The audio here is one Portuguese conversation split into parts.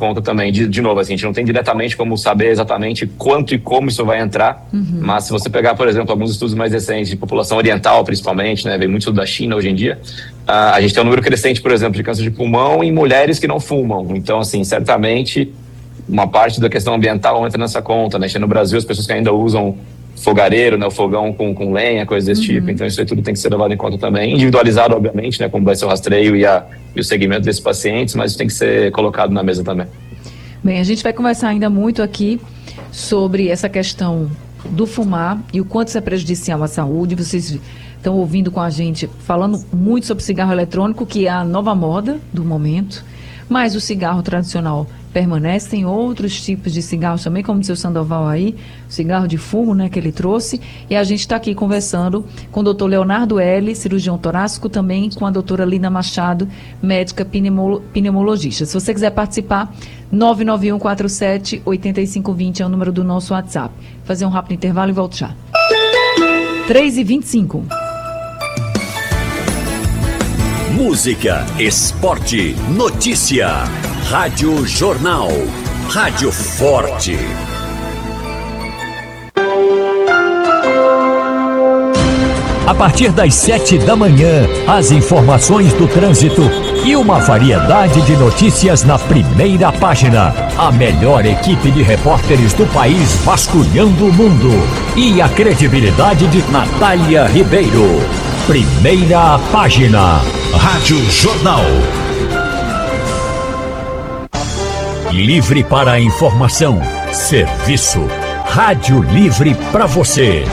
conta também. De novo, assim, a gente não tem diretamente como saber exatamente quanto e como isso vai entrar, mas se você pegar, por exemplo, alguns estudos mais recentes de população oriental, principalmente, né, vem muito da China hoje em dia, a gente tem um número crescente, por exemplo, de câncer de pulmão em mulheres que não fumam. Então, assim, certamente uma parte da questão ambiental entra nessa conta, né? No Brasil, as pessoas que ainda usam fogareiro, né, o fogão com lenha, coisas desse tipo, então isso aí tudo tem que ser levado em conta também, individualizado, obviamente, né, como vai ser o rastreio e o segmento desses pacientes, mas isso tem que ser colocado na mesa também. Bem, a gente vai conversar ainda muito aqui sobre essa questão do fumar e o quanto isso é prejudicial à saúde. Vocês estão ouvindo com a gente falando muito sobre cigarro eletrônico, que é a nova moda do momento, mas o cigarro tradicional permanece. Tem outros tipos de cigarros também, como o seu Sandoval aí, o cigarro de fumo, né, que ele trouxe. E a gente está aqui conversando com o doutor Leonardo L., cirurgião torácico, também com a doutora Lina Machado, médica pneumologista. Se você quiser participar, 99147-8520 é o número do nosso WhatsApp. Vou fazer um rápido intervalo e volto já. 3h25. Música, esporte, notícia. Rádio Jornal. Rádio Forte. A partir das 7 da manhã, as informações do trânsito e uma variedade de notícias na primeira página. A melhor equipe de repórteres do país vasculhando o mundo. E a credibilidade de Natália Ribeiro. Primeira página. Rádio Jornal. Livre para a informação. Serviço. Rádio Livre para você.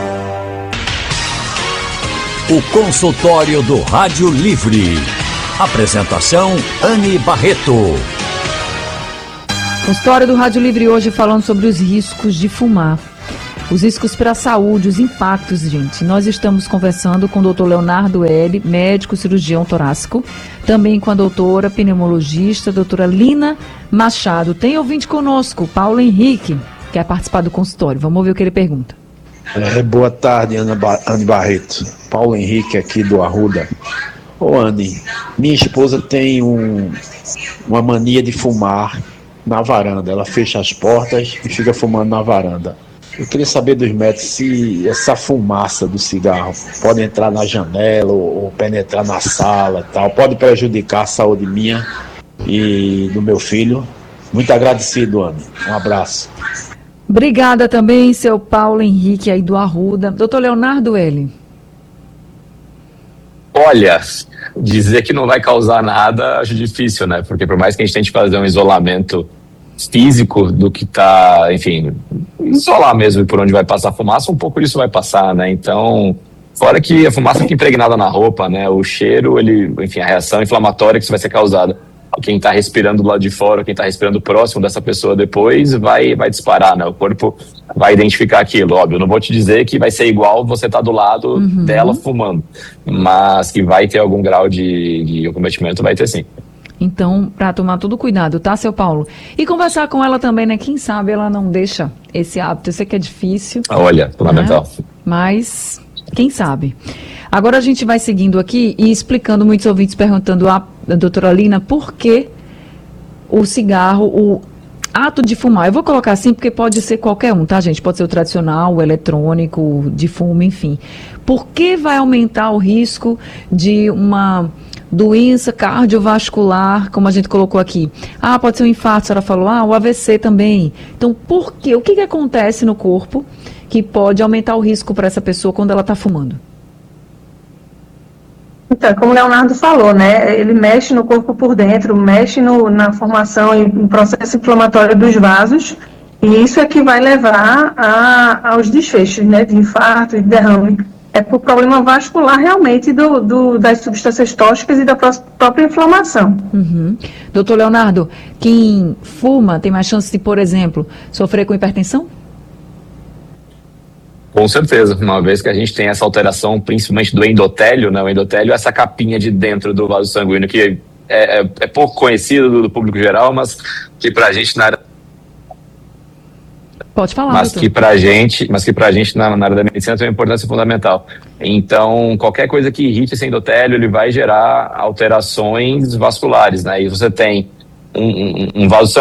O consultório do Rádio Livre. Apresentação Anne Barreto. Consultório do Rádio Livre hoje falando sobre os riscos de fumar. Os riscos para a saúde, os impactos, gente. Nós estamos conversando com o doutor Leonardo L., médico cirurgião torácico, também com a doutora pneumologista, doutora Lina Machado. Tem ouvinte conosco, Paulo Henrique, que quer participar do consultório. Vamos ouvir o que ele pergunta. Boa tarde, Anne Barreto. Paulo Henrique aqui do Arruda. Ô Anne, minha esposa tem uma mania de fumar na varanda. Ela fecha as portas e fica fumando na varanda. Eu queria saber dos médicos se essa fumaça do cigarro pode entrar na janela ou penetrar na sala e tal. Pode prejudicar a saúde minha e do meu filho. Muito agradecido, Anne. Um abraço. Obrigada também, seu Paulo Henrique aí do Arruda. Doutor Leonardo L. Olha, dizer que não vai causar nada, acho difícil, né? Porque por mais que a gente tente fazer um isolamento físico do que tá, enfim, isolar mesmo por onde vai passar a fumaça, um pouco disso vai passar, né? Então, fora que a fumaça fica impregnada na roupa, né? O cheiro, enfim, a reação inflamatória que isso vai ser causada. Quem está respirando do lado de fora, quem está respirando próximo dessa pessoa depois, vai disparar, né? O corpo vai identificar aquilo, óbvio. Eu não vou te dizer que vai ser igual você estar do lado dela fumando, mas que vai ter algum grau de cometimento, vai ter sim. Então, para tomar todo cuidado, tá, seu Paulo? E conversar com ela também, né? Quem sabe ela não deixa esse hábito. Eu sei que é difícil. Olha, fundamental. Né? Mas, quem sabe? Agora a gente vai seguindo aqui e explicando, muitos ouvintes perguntando à doutora Lina por que o cigarro, o ato de fumar. Eu vou colocar assim porque pode ser qualquer um, tá, gente? Pode ser o tradicional, o eletrônico, de fumo, enfim. Por que vai aumentar o risco de uma doença cardiovascular, como a gente colocou aqui? Ah, pode ser um infarto, a senhora falou. Ah, o AVC também. Então, por quê? O que acontece no corpo que pode aumentar o risco para essa pessoa quando ela está fumando? Então, como o Leonardo falou, né, ele mexe no corpo por dentro, mexe na formação e no processo inflamatório dos vasos, e isso é que vai levar aos desfechos, né, de infarto e de derrame. É por problema vascular realmente das substâncias tóxicas e da própria inflamação. Doutor Leonardo, quem fuma tem mais chance de, por exemplo, sofrer com hipertensão? Com certeza, uma vez que a gente tem essa alteração, principalmente do endotélio, né? O endotélio é essa capinha de dentro do vaso sanguíneo, que é pouco conhecido do público geral, mas que pra gente na área... Pode falar, mas que pra gente na área da medicina tem uma importância fundamental. Então, qualquer coisa que irrite esse endotélio, ele vai gerar alterações vasculares, né? E você tem um vaso